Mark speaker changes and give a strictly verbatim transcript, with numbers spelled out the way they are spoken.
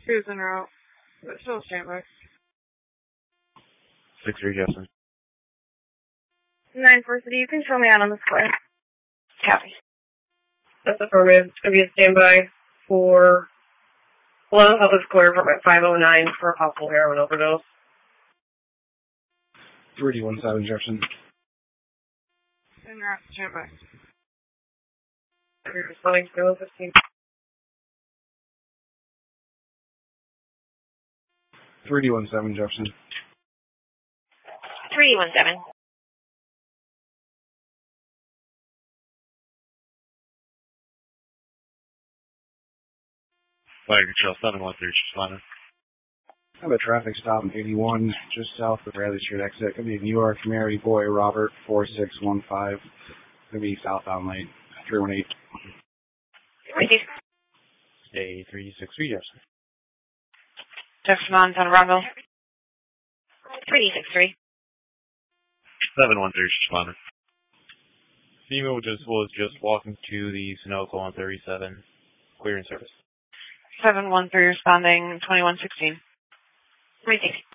Speaker 1: Cruise en route. But still standby.
Speaker 2: six three, Justin.
Speaker 1: nine four City, you can show me out on the square.
Speaker 3: Copy.
Speaker 1: That's affirmative. It's going to be a standby for Long Public Square for five oh nine for a possible heroin overdose.
Speaker 4: three one seven, Jefferson.
Speaker 1: En route, standby. You're responding to one fifteen.
Speaker 4: three one seven, Jefferson.
Speaker 3: three one seven.
Speaker 2: Fire Control seven one three, responding.
Speaker 4: I have a traffic stop in eighty-one, just south of Bradley Street exit. Could be New York, Mary Boy Robert, four six one five. Could be southbound lane, three one eight.
Speaker 3: Ready.
Speaker 2: A three six three, Jefferson.
Speaker 3: Jefferson on San Bravo. three six three.
Speaker 2: seven one three, responding. Female just was just walking to the Sunoco on thirty-seven. Clearing service.
Speaker 3: seven one three responding, twenty-one sixteen. Ready.